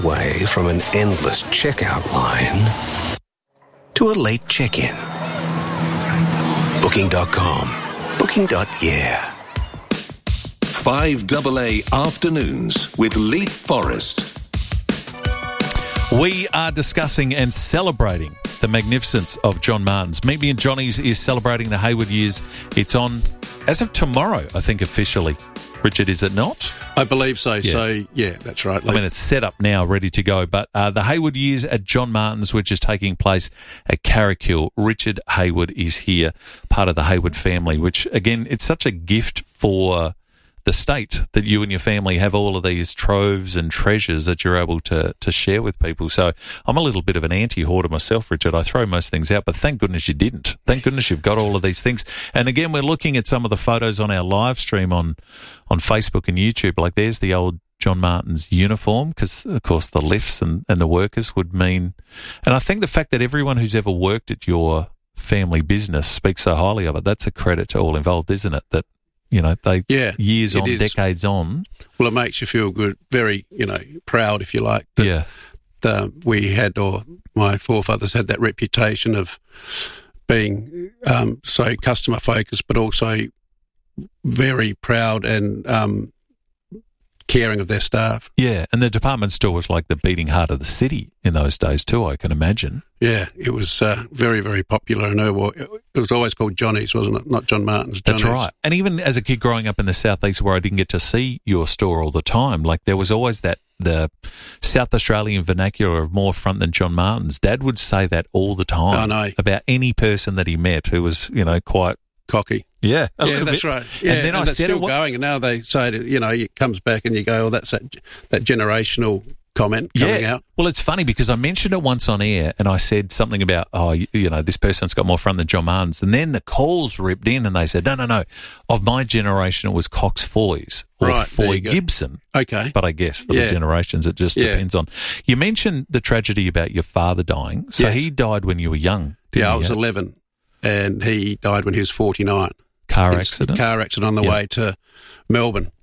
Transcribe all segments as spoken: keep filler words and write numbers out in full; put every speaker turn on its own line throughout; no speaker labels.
way from an endless checkout line to a late check-in. Booking dot com. Booking. Yeah.
five A A Afternoons with Leap Forrest.
We are discussing and celebrating the magnificence of John Martin's. Meet Me and Johnny's is celebrating the Hayward years. It's on as of tomorrow, I think, officially. Richard, is it not?
I believe so.
Yeah.
So, yeah, that's right.
I mean, it's set up now, ready to go. But uh, the Hayward years at John Martin's, which is taking place at Carrickhill. Richard Hayward is here, part of the Hayward family, which, again, it's such a gift for the state that you and your family have all of these troves and treasures that you're able to to share with people. So I'm a little bit of an anti-hoarder myself, Richard. I throw most things out, but thank goodness you didn't. Thank goodness you've got all of these things. And again, we're looking at some of the photos on our live stream on, on Facebook and YouTube. Like there's the old John Martin's uniform, because, of course, the lifts and, and the workers would mean... And I think the fact that everyone who's ever worked at your family business speaks so highly of it, that's a credit to all involved, isn't it? That You know, they
yeah,
years on,
is.
decades on.
Well, it makes you feel good, very, you know, proud, if you like. That,
yeah.
The, we had, or my forefathers had that reputation of being um, so customer focused, but also very proud and um, caring of their staff.
Yeah, and the department store was like the beating heart of the city in those days too, I can imagine.
Yeah, it was uh, very, very popular. I know it was always called Johnny's, wasn't it? Not John Martin's, Johnny's.
That's right. And even as a kid growing up in the southeast where I didn't get to see your store all the time, like there was always that, the South Australian vernacular of more front than John Martin's. Dad would say that all the time.
I know.
About any person that he met who was, you know, quite...
cocky.
Yeah,
yeah, that's
bit.
right. Yeah,
and then
and
I
that's
said
still
it, what,
going, and now they say, that, you know, it comes back and you go, oh, that's that, that generational comment coming
yeah.
out.
Well, it's funny because I mentioned it once on air and I said something about, oh, you, you know, this person's got more front than John Martin's. And then the calls ripped in and they said, no, no, no. Of my generation, it was Cox Foy's or
right,
Foy Gibson.
Okay.
But I guess for
yeah.
the generations, it just
yeah.
depends on. You mentioned the tragedy about your father dying. So
yes.
he died when you were young, didn't
Yeah,
he?
I was eleven and he died when he was forty-nine.
Car
It's
accident?
a car accident on the
yep.
way to Melbourne.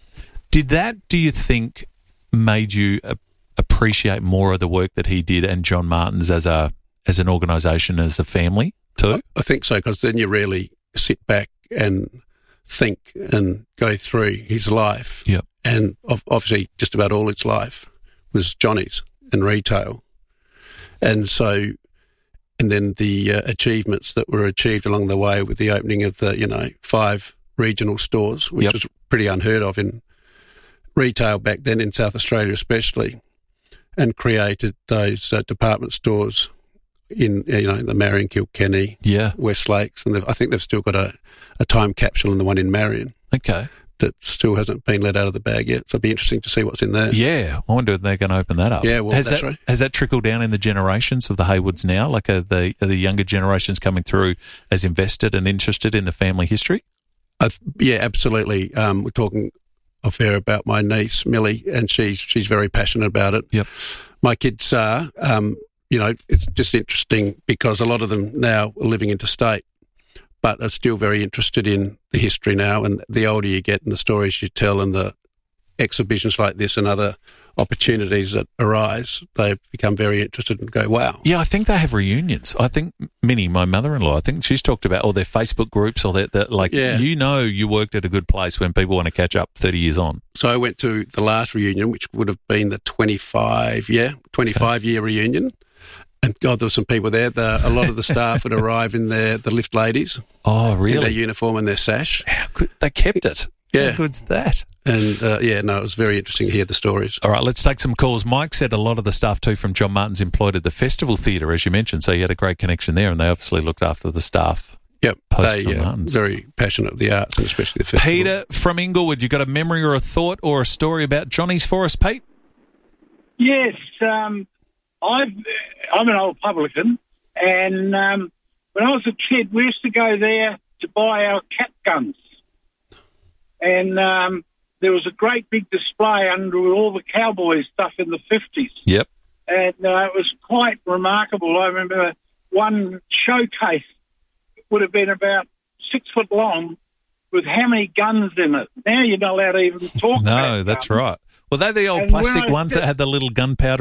Did that, do you think, made you uh, appreciate more of the work that he did and John Martin's as a as an organisation, as a family too?
I, I think so, because then you really sit back and think and go through his life.
Yep.
And obviously just about all its life was Johnny's and retail. And so... And then the uh, achievements that were achieved along the way with the opening of the, you know, five regional stores, which
yep.
was pretty unheard of in retail back then, in South Australia especially, and created those uh, department stores in, you know, the Marion, Kilkenny,
yeah.
West Lakes, and I think they've still got a, a time capsule in the one in Marion.
Okay.
That still hasn't been let out of the bag yet. So it'll be interesting to see what's in there.
Yeah, I wonder if they're going to open that up.
Yeah, well,
has
that's
that,
right.
Has that trickled down in the generations of the Haywoods now? Like are the, are the younger generations coming through as invested and interested in the family history?
Uh, yeah, absolutely. Um, we're talking off air about my niece, Millie, and she's, she's very passionate about it.
Yep.
My kids are, um, you know, it's just interesting because a lot of them now are living interstate, but are still very interested in the history now. And the older you get and the stories you tell and the exhibitions like this and other opportunities that arise, they become very interested and go, wow.
Yeah, I think they have reunions. I think Minnie, my mother-in-law, I think she's talked about all their Facebook groups or that, that like,
yeah.
you know, you worked at a good place when people want to catch up thirty years on.
So I went to the last reunion, which would have been the twenty-five, yeah, twenty-five year reunion. And God, there were some people there. The, a lot of the staff would arrive in their the lift ladies.
Oh, really?
In their uniform and their sash.
How good, they kept it.
Yeah.
How good's that?
And, uh, yeah, no, it was very interesting to hear the stories.
All right, let's take some calls. Mike said a lot of the staff, too, from John Martin's employed at the Festival Theatre, as you mentioned, so you had a great connection there, and they obviously looked after the staff.
Yep,
they
are uh, very passionate of the arts, and especially the festival.
Peter from Inglewood, you got a memory or a thought or a story about Johnny's for us, Pete?
Yes, um, I've, I'm an old publican, and um, when I was a kid, we used to go there to buy our cap guns. And um, there was a great big display under all the cowboy stuff in the fifties.
Yep.
And uh, it was quite remarkable. I remember one showcase would have been about six foot long with how many guns in it. Now you're not allowed to even talk about
No, that's
guns.
right. Were they the old
And when
plastic
I
ones
said-
that had the little gunpowder